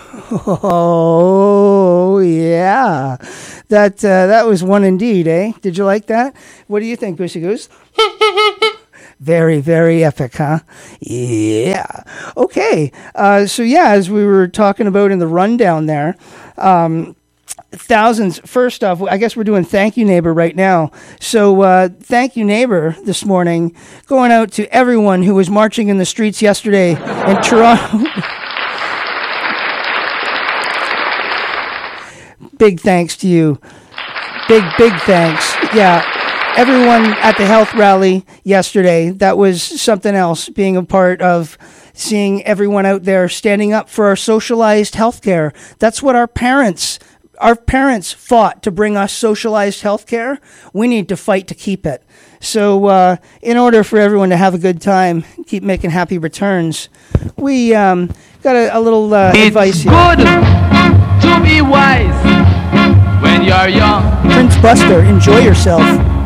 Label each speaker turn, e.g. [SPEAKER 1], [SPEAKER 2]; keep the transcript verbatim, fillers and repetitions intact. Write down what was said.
[SPEAKER 1] Oh, yeah. That uh, that was one indeed, eh? Did you like that? What do you think, Goosey Goose? Very, very epic, huh? Yeah. Okay. Uh, so, yeah, as we were talking about in the rundown there, um, thousands. First off, I guess we're doing Thank You Neighbor right now. So uh, Thank You Neighbor this morning, going out to everyone who was marching in the streets yesterday in Toronto. Big thanks to you. Big, big thanks. Yeah. Everyone at the health rally yesterday, that was something else, being a part of seeing everyone out there standing up for our socialized healthcare. That's what our parents, our parents fought to bring us socialized healthcare. We need to fight to keep it. So uh, in order for everyone to have a good time, keep making happy returns, we um, got a, a little uh, advice here.
[SPEAKER 2] It's good to be wise when you're young.
[SPEAKER 1] Prince Buster, enjoy yourself.